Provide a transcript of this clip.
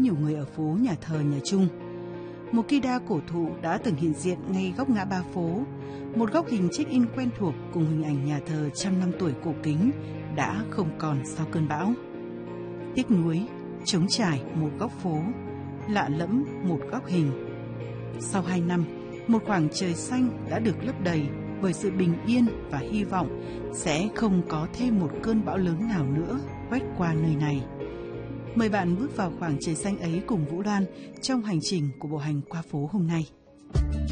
nhiều người ở phố nhà thờ nhà Trung. Một cây đa cổ thụ đã từng hiện diện ngay góc ngã ba phố, một góc hình check-in quen thuộc cùng hình ảnh nhà thờ trăm năm tuổi cổ kính đã không còn sau cơn bão. Tiếc nuối, trống trải một góc phố, lạ lẫm một góc hình. Sau 2 năm, một khoảng trời xanh đã được lấp đầy bởi sự bình yên và hy vọng sẽ không có thêm một cơn bão lớn nào nữa quét qua nơi này. Mời bạn bước vào khoảng trời xanh ấy cùng Vũ Loan trong hành trình của bộ hành qua phố hôm nay.